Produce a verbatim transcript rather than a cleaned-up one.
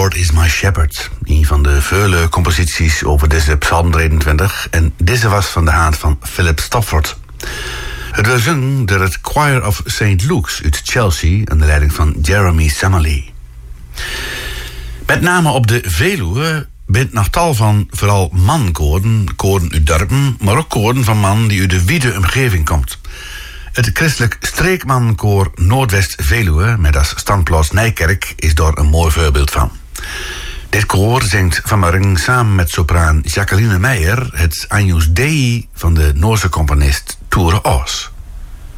Lord is my shepherd. Een van de vele composities over deze psalm drieëntwintig. En deze was van de hand van Philip Stafford. Het werd gezongen door het Choir of Saint Luke's uit Chelsea onder leiding van Jeremy Summerlee. Met name op de Veluwe bent nog tal van vooral mankoren, koren uit dorpen, maar ook koren van man die uit de wijde omgeving komt. Het christelijk streekmankoor Noordwest-Veluwe, met als standplaats Nijkerk, is daar een mooi voorbeeld van. Dit koor zingt vanmorgen samen met sopraan Jacqueline Meijer het Agnus Dei van de Noorse componist Tore Oos.